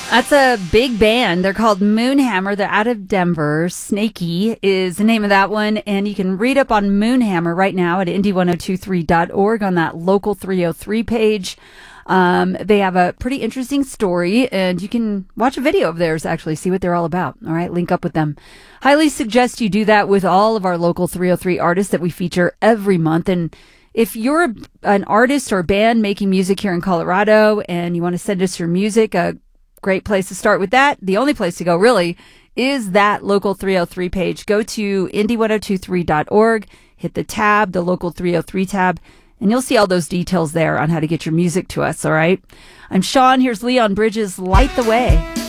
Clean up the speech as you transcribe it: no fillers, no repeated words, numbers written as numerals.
That's a big band. They're called Moonhammer. They're out of Denver. Snaky is the name of that one. And you can read up on Moonhammer right now at indie1023.org on that Local 303 page. They have a pretty interesting story, and you can watch a video of theirs, actually, see what they're all about. All right, link up with them. Highly suggest you do that with all of our Local 303 artists that we feature every month. And if you're an artist or band making music here in Colorado and you want to send us your music, a great place to start with that. The only place to go, really, is that Local 303 page. Go to indie1023.org, hit the tab, the Local 303 tab, and you'll see all those details there on how to get your music to us, all right? I'm Sean. Here's Leon Bridges, Light the Way.